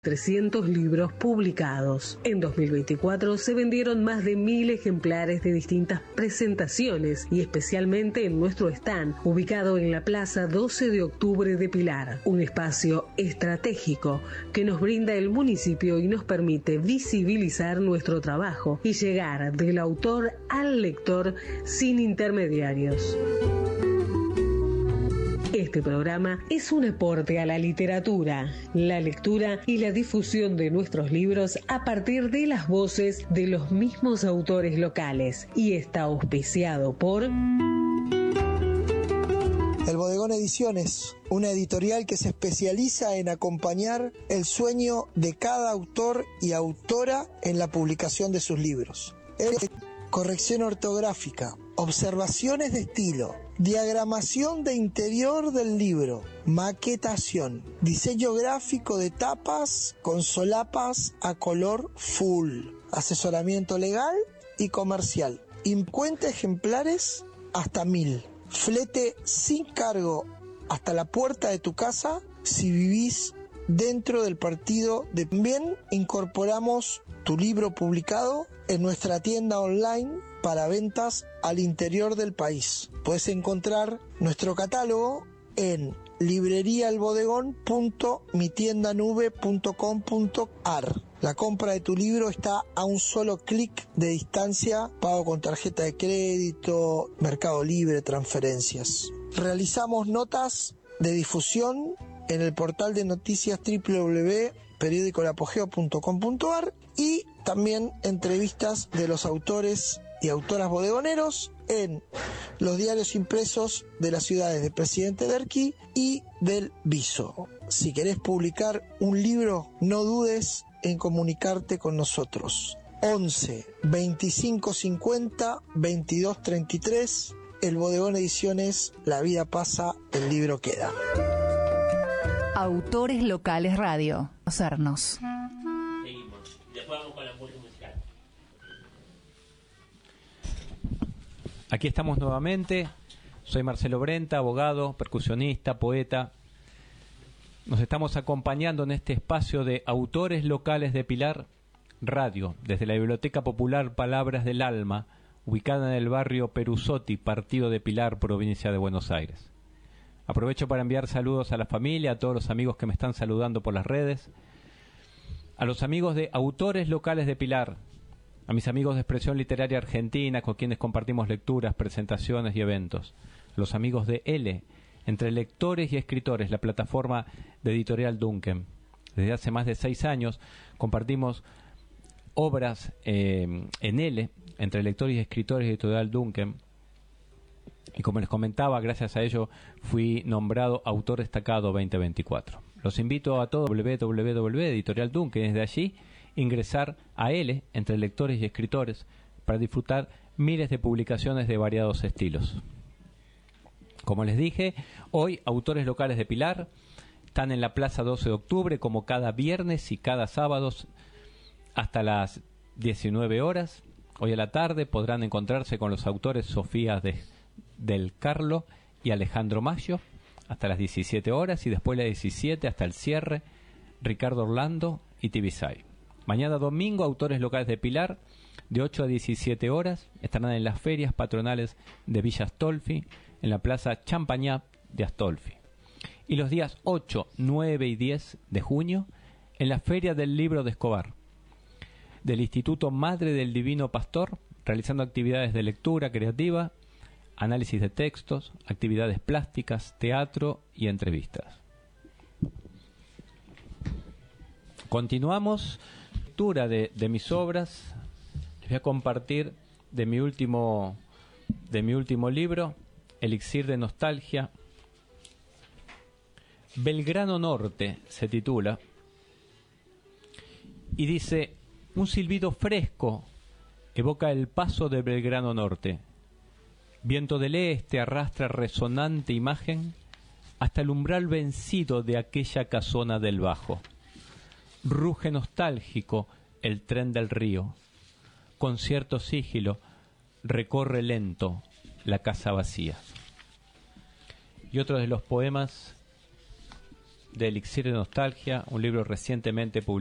300 libros publicados. En 2024 se vendieron más de 1000 ejemplares de distintas presentaciones y especialmente en nuestro stand, ubicado en la Plaza 12 de Octubre de Pilar, un espacio estratégico que nos brinda el municipio y nos permite visibilizar nuestro trabajo y llegar del autor al lector sin intermediarios. Este programa es un aporte a la literatura, la lectura y la difusión de nuestros libros a partir de las voces de los mismos autores locales y está auspiciado por El Bodegón Ediciones, una editorial que se especializa en acompañar el sueño de cada autor y autora en la publicación de sus libros. Corrección ortográfica, observaciones de estilo, diagramación de interior del libro, maquetación, diseño gráfico de tapas con solapas a color full, asesoramiento legal y comercial, 50 ejemplares hasta 1000, flete sin cargo hasta la puerta de tu casa si vivís dentro del partido de... También incorporamos tu libro publicado en nuestra tienda online para ventas al interior del país. Puedes encontrar nuestro catálogo en librerialbodegón.mitiendanube.com.ar. La compra de tu libro está a un solo clic de distancia, pago con tarjeta de crédito, Mercado Libre, transferencias. Realizamos notas de difusión en el portal de noticias www.periodicolapogeo.com.ar y también entrevistas de los autores y autoras bodegoneros en los diarios impresos de las ciudades de Presidente Derqui y del Viso. Si querés publicar un libro, no dudes en comunicarte con nosotros. 11 25 50 22 33. El Bodegón Ediciones, la vida pasa, el libro queda. Autores Locales Radio. Conocernos. Seguimos. Después vamos con la música musical. Aquí estamos nuevamente. Soy Marcelo Brenta, abogado, percusionista, poeta. Nos estamos acompañando en este espacio de Autores Locales de Pilar Radio, desde la Biblioteca Popular Palabras del Alma, ubicada en el barrio Perusotti, partido de Pilar, provincia de Buenos Aires. Aprovecho para enviar saludos a la familia, a todos los amigos que me están saludando por las redes, a los amigos de Autores Locales de Pilar, a mis amigos de Expresión Literaria Argentina, con quienes compartimos lecturas, presentaciones y eventos, a los amigos de L, Entre Lectores y Escritores, la plataforma de Editorial Duncan. Desde hace más de 6 años compartimos obras en L, Entre Lectores y Escritores, Editorial Duncan. Y como les comentaba, gracias a ello fui nombrado Autor Destacado 2024. Los invito a todos www.editorial Duncan, desde allí ingresar a L, Entre Lectores y Escritores, para disfrutar miles de publicaciones de variados estilos. Como les dije, hoy Autores Locales de Pilar están en la Plaza 12 de Octubre, como cada viernes y cada sábado hasta las 19 horas. Hoy a la tarde podrán encontrarse con los autores Sofía del Carlo y Alejandro Maggio hasta las 17 horas y después las 17 hasta el cierre, Ricardo Orlando y Tibisay. Mañana domingo, Autores Locales de Pilar, de 8 a 17 horas, estarán en las ferias patronales de Villa Astolfi, en la Plaza Champagnat de Astolfi. Y los días 8, 9 y 10 de junio, en la Feria del Libro de Escobar, del Instituto Madre del Divino Pastor, realizando actividades de lectura creativa, análisis de textos, actividades plásticas, teatro y entrevistas. Continuamos. Lectura de mis obras. Les voy a compartir de mi último libro, Elixir de Nostalgia. Belgrano Norte se titula. Y dice: un silbido fresco evoca el paso de Belgrano Norte. Viento del este arrastra resonante imagen hasta el umbral vencido de aquella casona del Bajo. Ruge nostálgico el tren del río. Con cierto sigilo recorre lento la casa vacía. Y otro de los poemas de Elixir de Nostalgia, un libro recientemente publicado